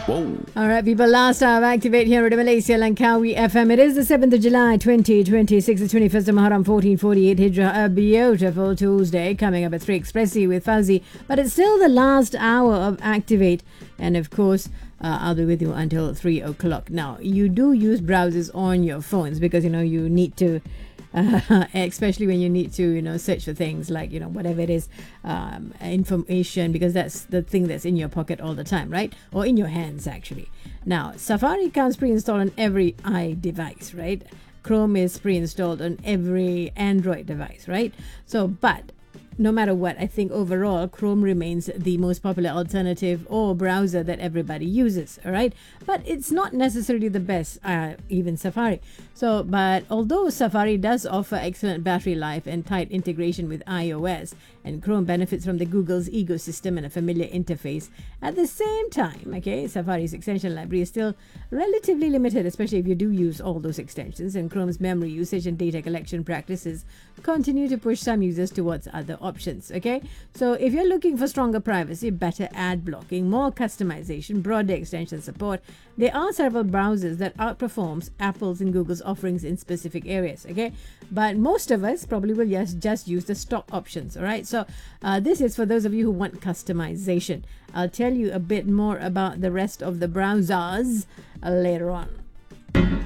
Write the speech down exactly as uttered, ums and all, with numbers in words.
Whoa. All right, people, last hour of Activate here at Malaysia Langkawi F M. It is the seventh of July, twenty twenty-six, the twenty-first of Muharram, fourteen forty-eight Hijrah. A beautiful Tuesday coming up at three Expressi with Fuzzy. But it's still the last hour of Activate. And of course, uh, I'll be with you until three o'clock. Now, you do use browsers on your phones because, you know, you need to... Uh, especially when you need to, you know, search for things like, you know, whatever it is, um, information, because that's the thing that's in your pocket all the time, right? Or in your hands, actually. Now, Safari comes pre-installed on every iDevice, right? Chrome is pre-installed on every Android device, right? So, but no matter what, I think overall Chrome remains the most popular alternative or browser that everybody uses, all right? But it's not necessarily the best, uh, even Safari. So, but although Safari does offer excellent battery life and tight integration with iOS, and Chrome benefits from the Google's ecosystem and a familiar interface, at the same time, okay, Safari's extension library is still relatively limited, especially if you do use all those extensions, and Chrome's memory usage and data collection practices continue to push some users towards other options, okay? So if you're looking for stronger privacy, better ad blocking, more customization, broader extension support, there are several browsers that outperforms Apple's and Google's offerings in specific areas, okay? But most of us probably will just, just use the stock options, all right? So uh, this is for those of you who want customization. I'll tell you a bit more about the rest of the browsers uh, later on.